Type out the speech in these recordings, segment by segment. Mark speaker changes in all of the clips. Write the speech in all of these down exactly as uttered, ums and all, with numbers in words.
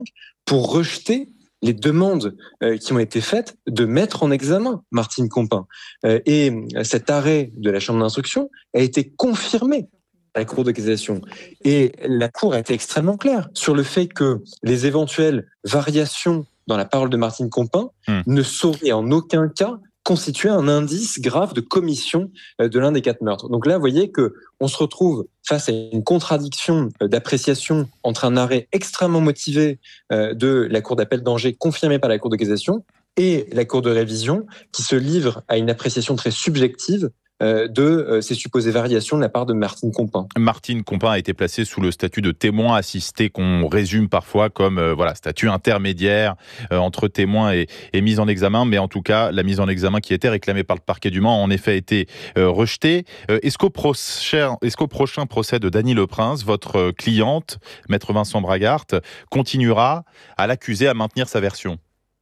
Speaker 1: pour rejeter les demandes euh, qui ont été faites de mettre en examen Martine Compin. Euh, et cet arrêt de la Chambre d'instruction a été confirmé à la Cour de cassation. Et la Cour a été extrêmement claire sur le fait que les éventuelles variations dans la parole de Martine Compin mmh. ne sauraient en aucun cas constituer un indice grave de commission de l'un des quatre meurtres. Donc là, vous voyez qu'on se retrouve face à une contradiction d'appréciation entre un arrêt extrêmement motivé de la Cour d'appel d'Angers, confirmé par la Cour de cassation, et la Cour de révision, qui se livre à une appréciation très subjective de ces supposées variations de la part de Martine Compin.
Speaker 2: Martine Compin a été placée sous le statut de témoin assisté, qu'on résume parfois comme euh, voilà, statut intermédiaire euh, entre témoin et, et mise en examen, mais en tout cas, la mise en examen qui était réclamée par le parquet du Mans a en effet été euh, rejetée. Euh, est-ce qu'au prochain, est-ce qu'au prochain procès de Dany Leprince, votre cliente, maître Vincent Bragart, continuera à l'accuser à maintenir sa version ?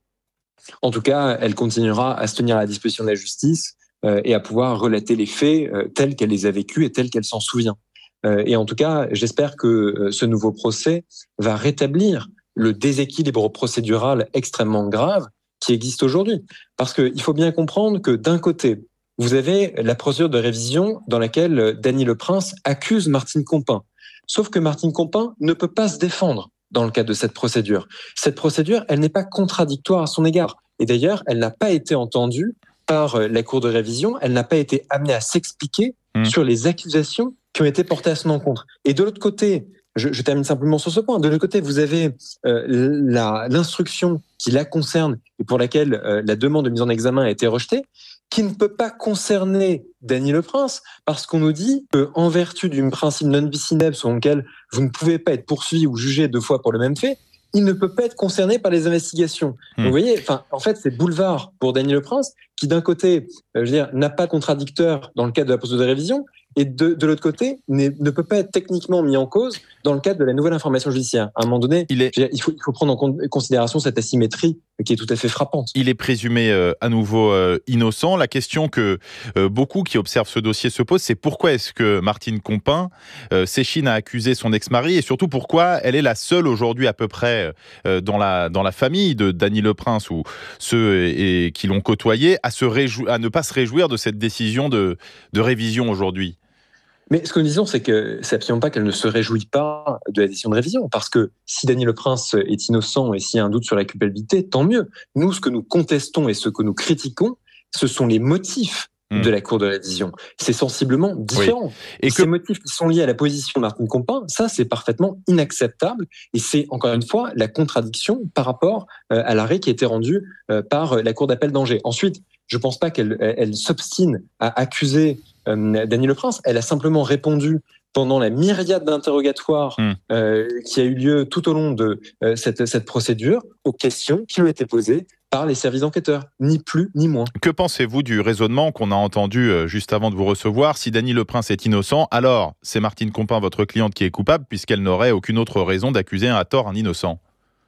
Speaker 1: En tout cas, elle continuera à se tenir à la disposition de la justice Euh, et à pouvoir relater les faits euh, tels qu'elle les a vécus et tels qu'elle s'en souvient. Euh, et en tout cas, j'espère que euh, ce nouveau procès va rétablir le déséquilibre procédural extrêmement grave qui existe aujourd'hui. Parce qu'il faut bien comprendre que d'un côté, vous avez la procédure de révision dans laquelle Dany Leprince accuse Martine Compin. Sauf que Martine Compin ne peut pas se défendre dans le cadre de cette procédure. Cette procédure, elle n'est pas contradictoire à son égard. Et d'ailleurs, elle n'a pas été entendue par la Cour de révision, elle n'a pas été amenée à s'expliquer mmh. sur les accusations qui ont été portées à son encontre. Et de l'autre côté, je, je termine simplement sur ce point, de l'autre côté, vous avez euh, la, l'instruction qui la concerne et pour laquelle euh, la demande de mise en examen a été rejetée, qui ne peut pas concerner Dany Leprince, parce qu'on nous dit qu'en vertu du principe non bis in idem selon lequel vous ne pouvez pas être poursuivi ou jugé deux fois pour le même fait, il ne peut pas être concerné par les investigations. Mmh. Donc, vous voyez, enfin, en fait, c'est boulevard pour Dany Leprince, qui d'un côté, euh, je veux dire, n'a pas de contradicteur dans le cadre de la procédure de révision, et de, de l'autre côté, ne peut pas être techniquement mis en cause dans le cadre de la nouvelle information judiciaire. À un moment donné, il, est... dire, il, faut, il faut prendre en considération cette asymétrie qui est tout à fait frappante.
Speaker 2: Il est présumé euh, à nouveau euh, innocent. La question que euh, beaucoup qui observent ce dossier se posent, c'est pourquoi est-ce que Martine Compin euh, s'échine à accuser son ex-mari, et surtout pourquoi elle est la seule aujourd'hui à peu près euh, dans, la, dans la famille de Dany Leprince ou ceux et, et qui l'ont côtoyé à, se réjou- à ne pas se réjouir de cette décision de, de révision aujourd'hui.
Speaker 1: Mais ce que nous disons, c'est que c'est absolument pas qu'elle ne se réjouit pas de la décision de révision, parce que si Dany Leprince est innocent et s'il y a un doute sur la culpabilité, tant mieux. Nous, ce que nous contestons et ce que nous critiquons, ce sont les motifs mmh. de la Cour de révision. C'est sensiblement différent. Oui. Et, et que... ces motifs qui sont liés à la position de Martine Compin, ça, c'est parfaitement inacceptable. Et c'est, encore une fois, la contradiction par rapport euh, à l'arrêt qui a été rendu euh, par la Cour d'appel d'Angers. Ensuite, je ne pense pas qu'elle elle s'obstine à accuser euh, Dany Leprince. Elle a simplement répondu pendant la myriade d'interrogatoires mmh. euh, qui a eu lieu tout au long de euh, cette, cette procédure aux questions qui lui ont été posées par les services enquêteurs, ni plus ni moins.
Speaker 2: Que pensez-vous du raisonnement qu'on a entendu euh, juste avant de vous recevoir ? Si Dany Leprince est innocent, alors c'est Martine Compin, votre cliente, qui est coupable, puisqu'elle n'aurait aucune autre raison d'accuser à tort un innocent.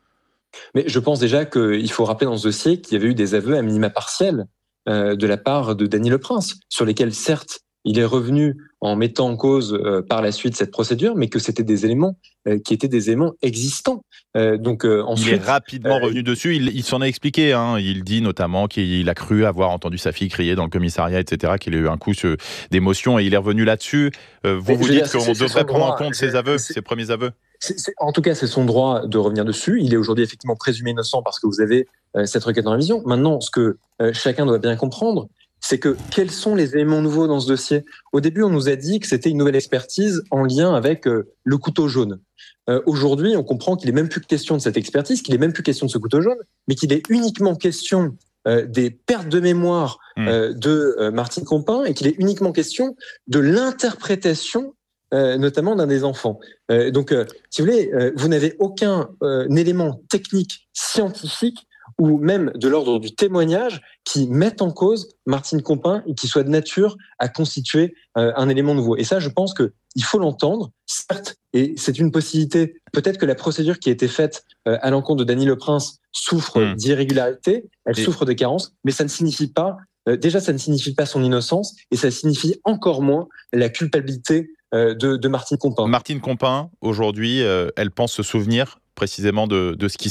Speaker 1: Mais je pense déjà qu'il faut rappeler dans ce dossier qu'il y avait eu des aveux à minima partiels euh, de la part de Dany Leprince, sur lesquels, certes, il est revenu en mettant en cause euh, par la suite cette procédure, mais que c'était des éléments euh, qui étaient des éléments existants. Euh, donc euh, ensuite,
Speaker 2: il est rapidement euh, revenu dessus. Il, il s'en a expliqué. Hein. Il dit notamment qu'il a cru avoir entendu sa fille crier dans le commissariat, et cetera. Qu'il a eu un coup d'émotion et il est revenu là-dessus. Euh, vous vous dites qu'on devrait prendre en compte ses aveux, ses premiers aveux.
Speaker 1: C'est, c'est, en tout cas, c'est son droit de revenir dessus. Il est aujourd'hui effectivement présumé innocent parce que vous avez euh, cette requête en révision. Maintenant, ce que euh, chacun doit bien comprendre, c'est que quels sont les éléments nouveaux dans ce dossier ? Au début, on nous a dit que c'était une nouvelle expertise en lien avec euh, le couteau jaune. Euh, aujourd'hui, on comprend qu'il n'est même plus question de cette expertise, qu'il n'est même plus question de ce couteau jaune, mais qu'il est uniquement question euh, des pertes de mémoire euh, de euh, Martine Compin et qu'il est uniquement question de l'interprétation Euh, notamment d'un des enfants. Euh, donc, euh, si vous voulez, euh, vous n'avez aucun euh, élément technique, scientifique ou même de l'ordre du témoignage qui mette en cause Martine Compin et qui soit de nature à constituer euh, un élément nouveau. Et ça, je pense qu'il faut l'entendre, certes, et c'est une possibilité. Peut-être que la procédure qui a été faite euh, à l'encontre de Dany Leprince souffre mmh. d'irrégularité, elle et... souffre de carences, mais ça ne signifie pas, euh, déjà, ça ne signifie pas son innocence et ça signifie encore moins la culpabilité De, de Martine Compin.
Speaker 2: Martine Compin, aujourd'hui, euh, elle pense se souvenir précisément de, de ce qui